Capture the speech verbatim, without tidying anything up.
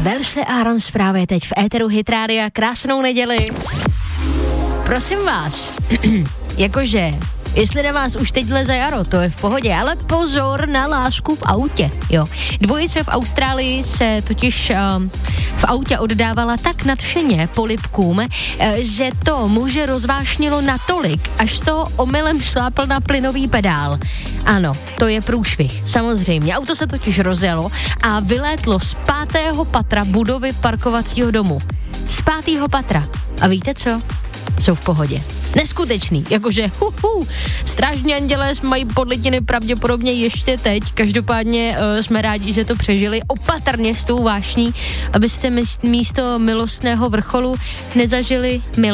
Verse Aaron právě teď v éteru Hit Rádia. Krásnou neděli. Prosím vás, jakože, jestli na vás už teď leze jaro, to je v pohodě, ale pozor na lásku v autě, jo. Dvojice v Austrálii se totiž um, v autě oddávala tak nadšeně polibkům, uh, že to muže rozvášnilo natolik, až to omylem šlápl na plynový pedál. Ano, to je průšvih, samozřejmě. Auto se totiž rozjelo a vylétlo z pátého patra budovy parkovacího domu. Z pátého patra. A víte co? Jsou v pohodě. Neskutečný, jakože huhu, strážní andělé mají podlitiny pravděpodobně ještě teď, každopádně uh, jsme rádi, že to přežili opatrně s tou vášní, abyste místo milostného vrcholu nezažili mil